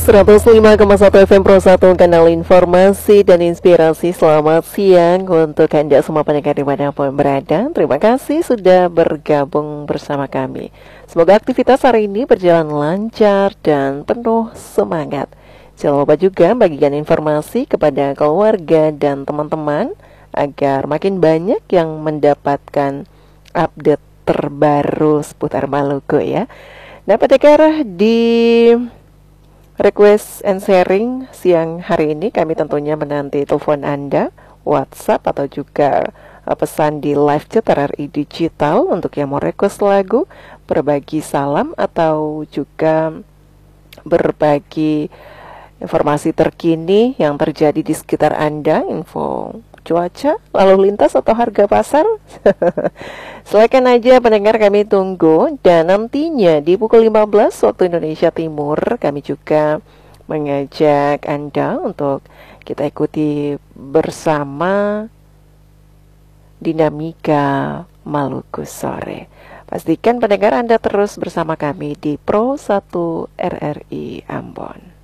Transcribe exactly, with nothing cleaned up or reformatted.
seratus lima koma satu F M Pro satu, kanal informasi dan inspirasi. Selamat siang untuk Anda semua pendengar dimanapun berada. Terima kasih sudah bergabung bersama kami. Semoga aktivitas hari ini berjalan lancar dan penuh semangat. Jangan lupa juga bagikan informasi kepada keluarga dan teman-teman agar makin banyak yang mendapatkan update terbaru seputar Maluku ya. Nah, pendengar, di request and sharing siang hari ini kami tentunya menanti telepon Anda, WhatsApp atau juga uh, pesan di live chat R R I Digital untuk yang mau request lagu, berbagi salam atau juga berbagi informasi terkini yang terjadi di sekitar Anda, info cuaca, lalu lintas atau harga pasar. Silakan aja pendengar, kami tunggu. Dan nantinya di pukul lima belas waktu Indonesia Timur kami juga mengajak Anda untuk kita ikuti bersama dinamika Maluku sore. Pastikan pendengar Anda terus bersama kami di Pro satu R R I Ambon.